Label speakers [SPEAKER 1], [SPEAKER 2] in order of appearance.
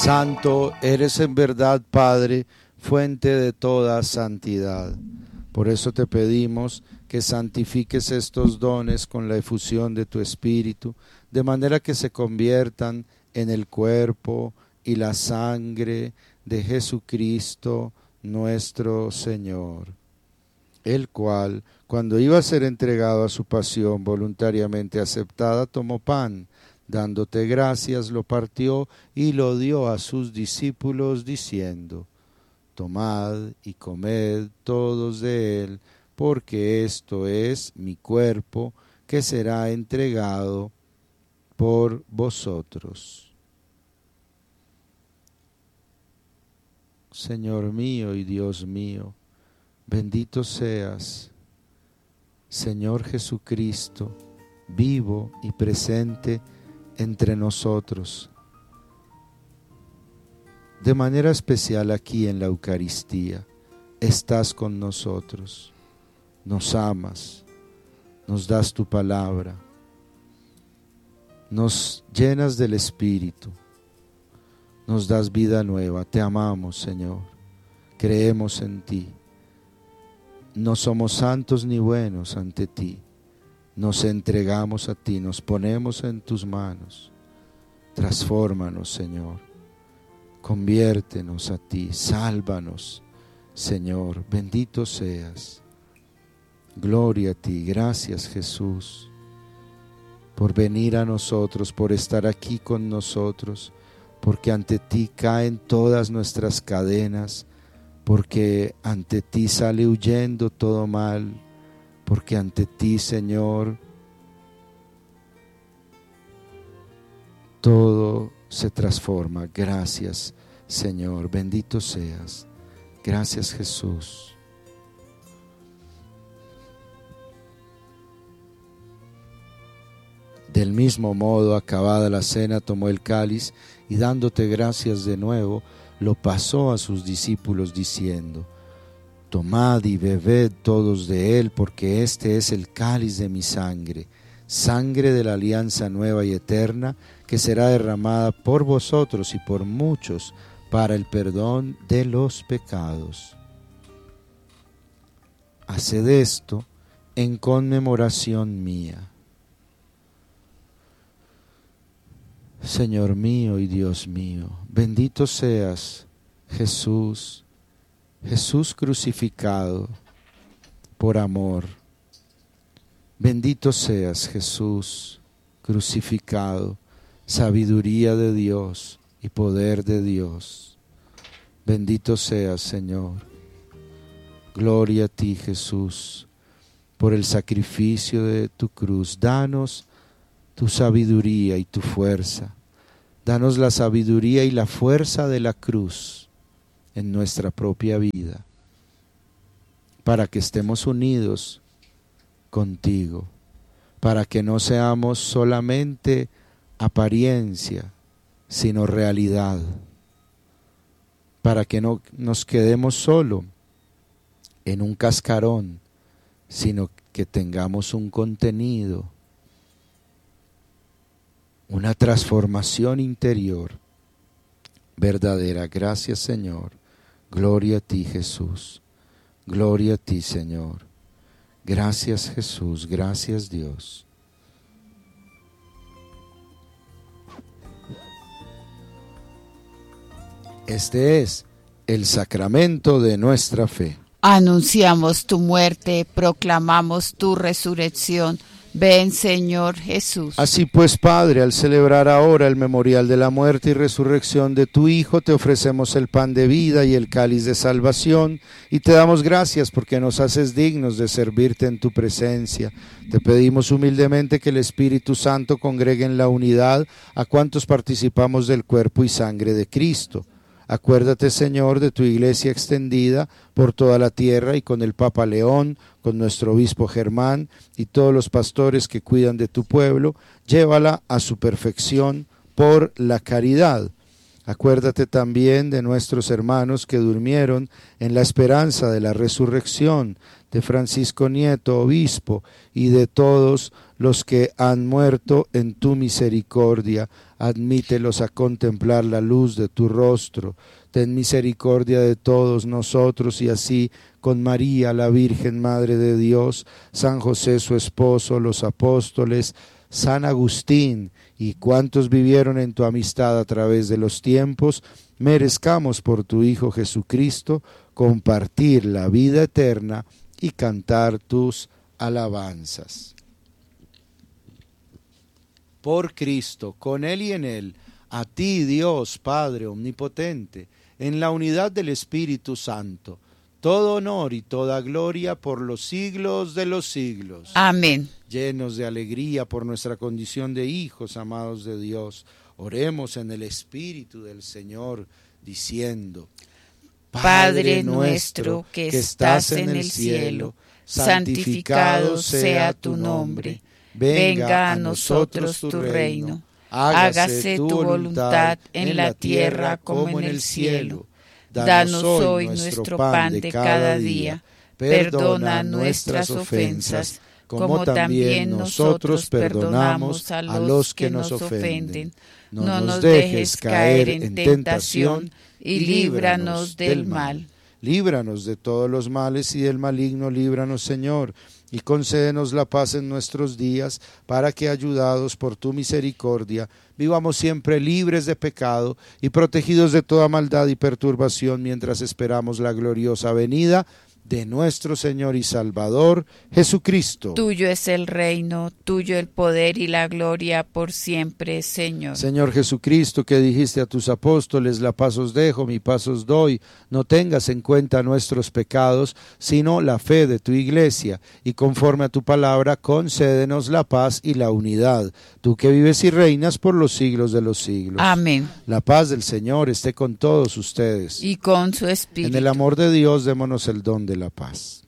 [SPEAKER 1] Santo eres en verdad, Padre, fuente de toda santidad. Por eso te pedimos que santifiques estos dones con la efusión de tu Espíritu, de manera que se conviertan en el cuerpo y la sangre de Jesucristo nuestro Señor, el cual, cuando iba a ser entregado a su pasión voluntariamente aceptada, tomó pan, dándote gracias, lo partió y lo dio a sus discípulos, diciendo: tomad y comed todos de él, porque esto es mi cuerpo, que será entregado por vosotros. Señor mío y Dios mío, bendito seas, Señor Jesucristo, vivo y presente entre nosotros, de manera especial aquí en la Eucaristía. Estás con nosotros, nos amas, nos das tu palabra, nos llenas del Espíritu, nos das vida nueva. Te amamos, Señor, creemos en ti. No somos santos ni buenos ante ti. Nos entregamos a ti, nos ponemos en tus manos. Transfórmanos, Señor. Conviértenos a ti, sálvanos, Señor. Bendito seas. Gloria a ti. Gracias, Jesús, por venir a nosotros, por estar aquí con nosotros, porque ante ti caen todas nuestras cadenas, porque ante ti sale huyendo todo mal, porque ante ti, Señor, todo se transforma. Gracias, Señor, bendito seas. Gracias, Jesús. Del mismo modo, acabada la cena, tomó el cáliz y, dándote gracias de nuevo, lo pasó a sus discípulos diciendo: tomad y bebed todos de él, porque este es el cáliz de mi sangre, sangre de la alianza nueva y eterna, que será derramada por vosotros y por muchos para el perdón de los pecados. Haced esto en conmemoración mía. Señor mío y Dios mío, bendito seas, Jesús, Jesús crucificado por amor. Bendito seas, Jesús crucificado, sabiduría de Dios y poder de Dios. Bendito seas, Señor. Gloria a ti, Jesús, por el sacrificio de tu cruz. Danos tu sabiduría y tu fuerza. Danos la sabiduría y la fuerza de la cruz en nuestra propia vida, para que estemos unidos contigo, para que no seamos solamente apariencia, sino realidad, para que no nos quedemos solo en un cascarón, sino que tengamos un contenido, una transformación interior verdadera. Gracias, Señor. Gloria a ti, Jesús. Gloria a ti, Señor. Gracias, Jesús. Gracias, Dios. Este es el sacramento de nuestra fe.
[SPEAKER 2] Anunciamos tu muerte, proclamamos tu resurrección. Ven, Señor Jesús.
[SPEAKER 1] Así pues, Padre, al celebrar ahora el memorial de la muerte y resurrección de tu Hijo, te ofrecemos el pan de vida y el cáliz de salvación, y te damos gracias porque nos haces dignos de servirte en tu presencia. Te pedimos humildemente que el Espíritu Santo congregue en la unidad a cuantos participamos del cuerpo y sangre de Cristo. Acuérdate, Señor, de tu iglesia extendida por toda la tierra, y con el Papa León, con nuestro obispo Germán y todos los pastores que cuidan de tu pueblo. Llévala a su perfección por la caridad. Acuérdate también de nuestros hermanos que durmieron en la esperanza de la resurrección, de Francisco Nieto, obispo, y de todos los que han muerto en tu misericordia. Admítelos a contemplar la luz de tu rostro. Ten misericordia de todos nosotros y así con María, la Virgen Madre de Dios, San José su esposo, los apóstoles, San Agustín y cuantos vivieron en tu amistad a través de los tiempos, merezcamos por tu Hijo Jesucristo compartir la vida eterna y cantar tus alabanzas. Por Cristo, con Él y en Él, a ti Dios Padre Omnipotente, en la unidad del Espíritu Santo, todo honor y toda gloria por los siglos de los siglos.
[SPEAKER 2] Amén.
[SPEAKER 1] Llenos de alegría por nuestra condición de hijos amados de Dios, oremos en el Espíritu del Señor, diciendo:
[SPEAKER 2] Padre nuestro que estás en el cielo, santificado sea tu nombre. Venga a nosotros tu reino. Hágase tu voluntad en la tierra como en el cielo. Danos hoy nuestro pan de cada día. Perdona nuestras ofensas, como también nosotros perdonamos a los que nos ofenden. No nos dejes caer en tentación y líbranos del mal.
[SPEAKER 1] Líbranos de todos los males y del maligno, líbranos, Señor, y concédenos la paz en nuestros días, para que, ayudados por tu misericordia, vivamos siempre libres de pecado y protegidos de toda maldad y perturbación, mientras esperamos la gloriosa venida de nuestro Señor y Salvador, Jesucristo.
[SPEAKER 2] Tuyo es el reino, tuyo el poder y la gloria por siempre, Señor.
[SPEAKER 1] Señor Jesucristo, que dijiste a tus apóstoles: la paz os dejo, mi paz os doy, no tengas en cuenta nuestros pecados, sino la fe de tu iglesia, y conforme a tu palabra, concédenos la paz y la unidad, tú que vives y reinas por los siglos de los siglos.
[SPEAKER 2] Amén.
[SPEAKER 1] La paz del Señor esté con todos ustedes.
[SPEAKER 2] Y con su espíritu.
[SPEAKER 1] En el amor de Dios, démonos el don de la paz.